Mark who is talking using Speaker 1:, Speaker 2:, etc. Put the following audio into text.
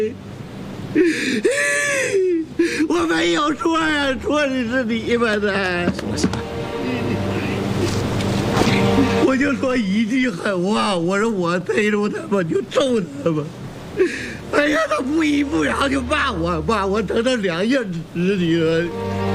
Speaker 1: 我没有错呀，错的是你们的。
Speaker 2: 什么？
Speaker 1: 我就说一句狠话，我说我逮住他们就揍他们。哎呀，他不依不饶就骂我，等2夜吃你了。